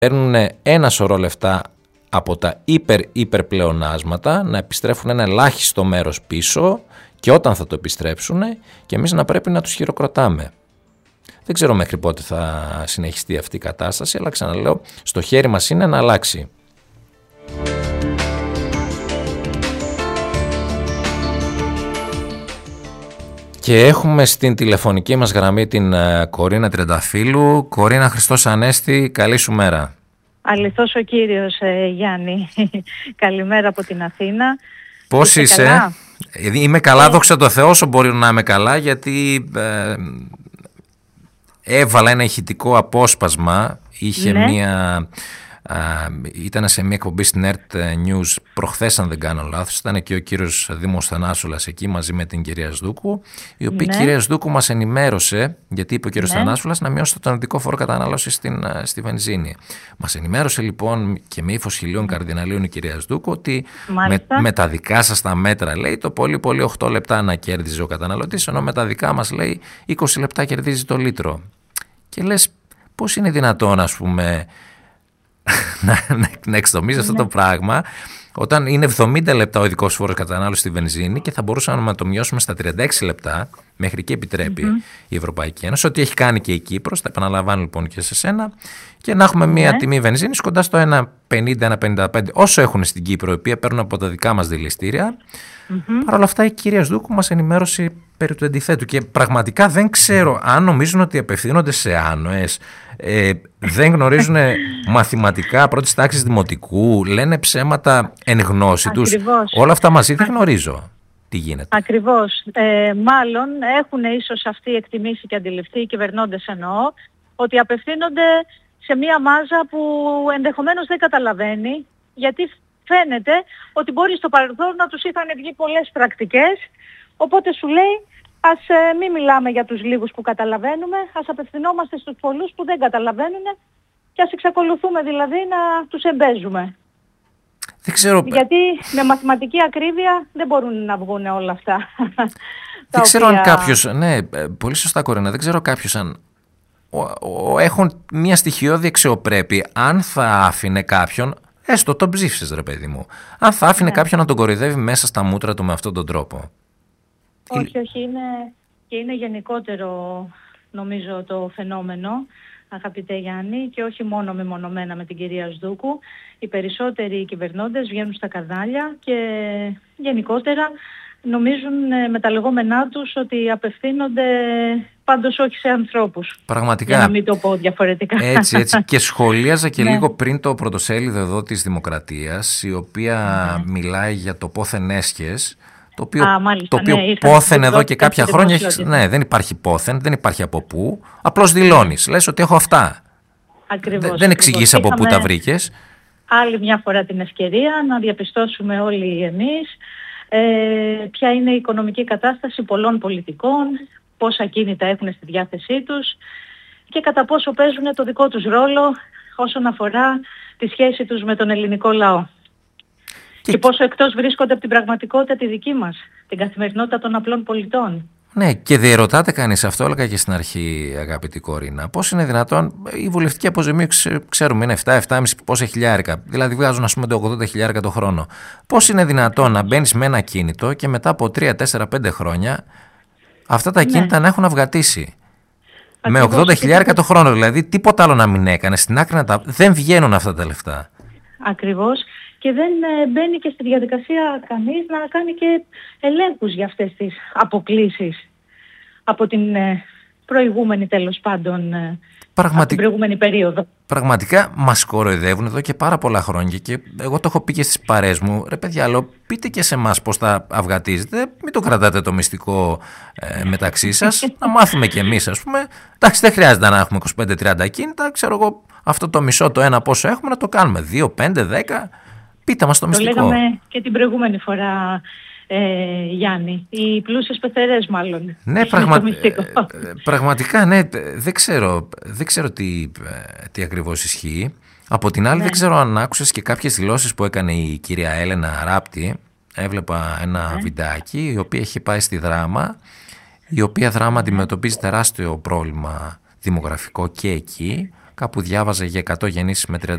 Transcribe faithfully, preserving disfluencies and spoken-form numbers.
παίρνουν ένα σωρό λεφτά από τα υπερ-υπερ πλεονάσματα, να επιστρέφουν ένα ελάχιστο μέρος πίσω και όταν θα το επιστρέψουν και εμείς να πρέπει να τους χειροκροτάμε. Δεν ξέρω μέχρι πότε θα συνεχιστεί αυτή η κατάσταση, αλλά ξαναλέω, στο χέρι μας είναι να αλλάξει. Και έχουμε στην τηλεφωνική μας γραμμή την Κορίνα Τριανταφύλου. Κορίνα, Χριστός Ανέστη, καλή σου μέρα. Αληθώς ο κύριος ε, Γιάννη. Καλημέρα από την Αθήνα. Πώς είσαι? είσαι? Καλά? Είμαι καλά, δόξα τω Θεώ, όσο μπορεί να είμαι καλά, γιατί ε, έβαλα ένα ηχητικό απόσπασμα. Είχε ναι. μία... Uh, ήταν σε μια εκπομπή στην Earth News προχθές, αν δεν κάνω λάθος. Ήταν και ο κύριος Δήμος Θανάσουλας εκεί μαζί με την κυρία Σδούκου, η οποία ναι. κυρία Σδούκου μας ενημέρωσε, γιατί είπε ο κύριος ναι. Θανάσουλας να μειώσει τον ειδικό φόρο κατανάλωση στην, στη βενζίνη. Μας ενημέρωσε λοιπόν και με ύφος χιλίων καρδιναλίων η κυρία Σδούκου ότι με, με τα δικά σας τα μέτρα, λέει, το πολύ πολύ οκτώ λεπτά να κέρδιζε ο καταναλωτής, ενώ με τα δικά μας, λέει, είκοσι λεπτά κερδίζει το λίτρο. Και λες, πώς είναι δυνατόν, ας πούμε, να, να, να εξτομίζει αυτό το πράγμα όταν είναι εβδομήντα λεπτά ο ειδικός φόρος κατανάλωσης στη βενζίνη και θα μπορούσαμε να το μειώσουμε στα τριάντα έξι λεπτά, μέχρι εκεί επιτρέπει mm-hmm. η Ευρωπαϊκή Ένωση, ό,τι έχει κάνει και η Κύπρος, τα επαναλαμβάνω λοιπόν και σε σένα, και να έχουμε μια yeah. τιμή βενζίνης κοντά στο ένα πενήντα ένα πενήντα πέντε όσο έχουν στην Κύπρο, οι οποίοι παίρνουν από τα δικά μας δηληστήρια. Mm-hmm. Παρ' όλα αυτά η κυρία Σδούκου μας ενημέρωσε περί του αντιθέτου και πραγματικά δεν ξέρω αν νομίζουν ότι απευθύνονται σε άνοες, ε, δεν γνωρίζουν μαθηματικά πρώτης τάξης δημοτικού, λένε ψέματα εν γνώση τους. Όλα αυτά μαζί δεν γνωρίζω τι γίνεται. Ακριβώς. Ε, μάλλον έχουν ίσως αυτοί εκτιμήσει και αντιληφθεί, οι κυβερνώντες εννοώ, ότι απευθύνονται σε μία μάζα που ενδεχομένως δεν καταλαβαίνει, γιατί φαίνεται ότι μπορεί στο παρελθόν να τους είχαν βγει πολλές πρακτικές, οπότε σου λέει ας ε, μην μιλάμε για τους λίγους που καταλαβαίνουμε, ας απευθυνόμαστε στους πολλούς που δεν καταλαβαίνουν και ας εξακολουθούμε δηλαδή να τους εμπέζουμε. Δεν ξέρω... Γιατί με μαθηματική ακρίβεια δεν μπορούν να βγουν όλα αυτά. Δεν ξέρω οποία... αν κάποιος, ναι, πολύ σωστά Κορίνα, δεν ξέρω κάποιος αν ο, ο, έχουν μια στοιχειώδη αξιοπρέπεια, αν θα άφηνε κάποιον, έστω τον ψήφισες ρε παιδί μου, αν θα άφηνε ναι. κάποιον να τον κοροϊδεύει μέσα στα μούτρα του με αυτόν τον τρόπο. Όχι, όχι, είναι, και είναι γενικότερο νομίζω το φαινόμενο, αγαπητέ Γιάννη, και όχι μόνο μεμονωμένα με την κυρία Σδούκου. Οι περισσότεροι κυβερνώντες βγαίνουν στα καρδάλια και γενικότερα νομίζουν με τα λεγόμενά τους ότι απευθύνονται πάντως όχι σε ανθρώπους. Πραγματικά. Για να μην το πω διαφορετικά. Έτσι, έτσι. Και σχολίαζα και λίγο πριν το πρωτοσέλιδο εδώ της Δημοκρατίας, η οποία ναι. μιλάει για το πόθεν έσχες, το οποίο, Α, μάλιστα, το οποίο ναι, πόθεν εδώ και κάποια χρόνια έχει, ναι, δεν υπάρχει πόθεν, δεν υπάρχει από πού, απλώς δηλώνεις, λες ότι έχω αυτά. Ακριβώς, δεν εξηγείς από πού τα βρήκες. Άλλη μια φορά την ευκαιρία να διαπιστώσουμε όλοι εμείς ε, ποια είναι η οικονομική κατάσταση πολλών πολιτικών, πόσα κίνητα έχουν στη διάθεσή τους και κατά πόσο παίζουν το δικό τους ρόλο όσον αφορά τη σχέση τους με τον ελληνικό λαό. Και... και πόσο εκτός βρίσκονται από την πραγματικότητα τη δική μας, την καθημερινότητα των απλών πολιτών. Ναι, και διερωτάται κανείς, αυτό έλεγα και στην αρχή, αγαπητή Κορίνα, πώς είναι δυνατόν η βουλευτική αποζημίωση, ξέρουμε, είναι επτά επτά και μισό πόσα χιλιάρικα, δηλαδή βγάζουν ας πούμε το ογδόντα χιλιάρικα το χρόνο. Πώς είναι δυνατόν να μπαίνεις με ένα κίνητο και μετά από τρία, τέσσερα, πέντε χρόνια αυτά τα κίνητα ναι. να έχουν αυγατήσει. Ακριβώς, με ογδόντα χιλιάρικα το χρόνο, δηλαδή τίποτα άλλο να μην έκανε, στην άκρη να τα... δεν βγαίνουν αυτά τα λεφτά. Ακριβώς. Και δεν ε, μπαίνει και στη διαδικασία κανείς να κάνει και ελέγχους για αυτές τις αποκλίσεις από την ε, προηγούμενη τέλος πάντων ε, Πραγματι... από την προηγούμενη περίοδο. Πραγματικά μας κοροϊδεύουν εδώ και πάρα πολλά χρόνια και εγώ το έχω πει και στις παρέες μου, ρε παιδιά, άλλο, πείτε και σε εμάς πώς τα αυγατίζετε, μην το κρατάτε το μυστικό ε, μεταξύ σας, να μάθουμε κι εμείς ας πούμε. Εντάξει, δεν χρειάζεται να έχουμε είκοσι πέντε τριάντα κίνητα, ξέρω εγώ αυτό το μισό το ένα πόσο έχουμε να το κάνουμε, δύο, πέντε, δέκα. Πείτε μας το, το μυστικό. Το λέγαμε και την προηγούμενη φορά, ε, Γιάννη. Οι πλούσιες πεθερές μάλλον. Ναι, πραγμα... ε, πραγματικά, ναι. Δεν ξέρω, δεν ξέρω τι, τι ακριβώς ισχύει. Από την άλλη ναι. δεν ξέρω αν άκουσες και κάποιες δηλώσεις που έκανε η κυρία Έλενα Ράπτη. Έβλεπα ένα ναι. βιντεάκι, η οποία έχει πάει στη Δράμα, η οποία Δράμα αντιμετωπίζει τεράστιο πρόβλημα δημογραφικό και εκεί, κάπου διάβαζε για εκατό γεννήσεις με